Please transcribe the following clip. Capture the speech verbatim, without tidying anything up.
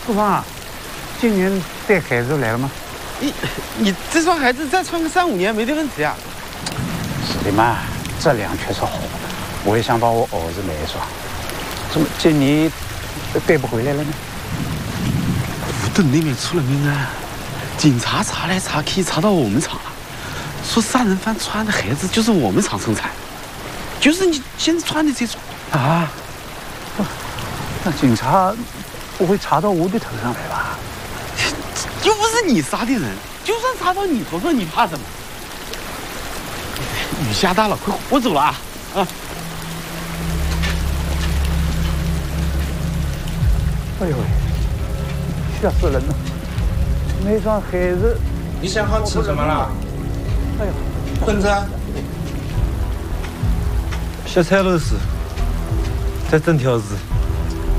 厨房啊，今年带孩子来了吗？ 你你这双孩子再穿个三五年没得问题啊。 是的嘛，质量确实好，我也想把我儿子买一双。怎么今年带不回来了呢？ 古镇那边出了命案，警察查来查去查到我们厂了，说杀人犯穿的孩子就是我们厂生产，就是你现在穿的这双啊。那警察不会查到我的头上来吧？ 又不是你杀的人，就算查到你头上，你怕什么？雨下大了，快，我走了啊！啊！ 哎呦喂，吓死人了！那双孩子， 你想好吃什么了？ 哎呦， 粉子， 小菜肉丝，再整条子。